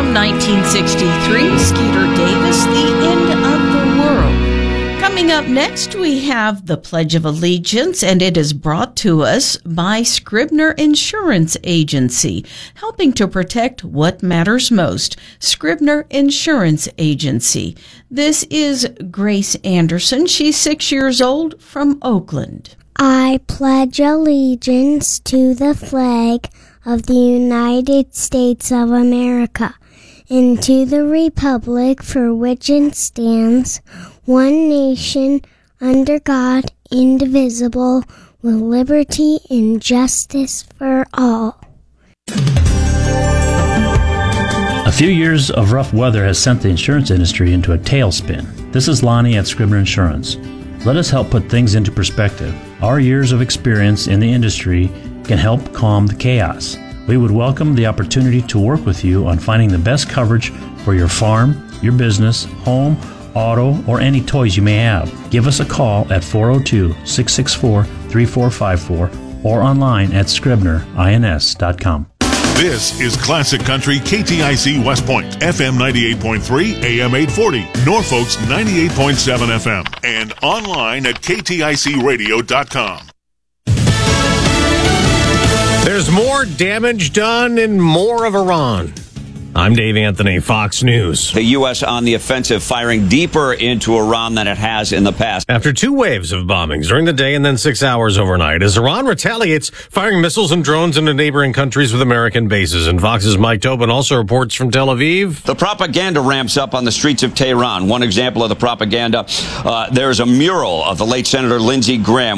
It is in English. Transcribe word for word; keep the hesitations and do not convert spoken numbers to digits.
from nineteen sixty-three, Skeeter Davis, The End of the World. Coming up next, we have the Pledge of Allegiance, and it is brought to us by Scribner Insurance Agency, helping to protect what matters most. Scribner Insurance Agency. This is Grace Anderson. She's six years old, from Oakland. I pledge allegiance to the flag of the United States of America and to the republic for which it stands, one nation, under God, indivisible, with liberty and justice for all. A few years of rough weather has sent the insurance industry into a tailspin. This is Lonnie at Scribner Insurance. Let us help put things into perspective. Our years of experience in the industry can help calm the chaos. We would welcome the opportunity to work with you on finding the best coverage for your farm, your business, home, auto, or any toys you may have. Give us a call at four oh two, six six four, three four five four or online at scribner ins dot com. This is Classic Country K T I C West Point, F M ninety-eight point three, A M eight forty, Norfolk's ninety-eight point seven F M, and online at k t i c radio dot com. There's more damage done in more of Iran. I'm Dave Anthony, Fox News. The U S on the offensive, firing deeper into Iran than it has in the past. After two waves of bombings during the day and then six hours overnight, as Iran retaliates, firing missiles and drones into neighboring countries with American bases. And Fox's Mike Tobin also reports from Tel Aviv. The propaganda ramps up on the streets of Tehran. One example of the propaganda, uh, there's a mural of the late Senator Lindsey Graham.